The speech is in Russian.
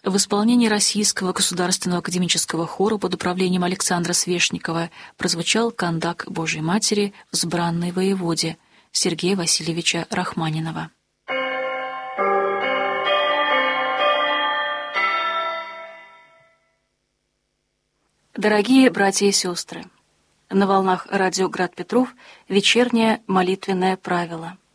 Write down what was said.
В исполнении Российского государственного академического хора под управлением Александра Свешникова прозвучал кандак Божией Матери «Взбранной воеводе» Сергея Васильевича Рахманинова. Дорогие братья и сестры, на волнах радио «Град Петров» вечернее молитвенное правило.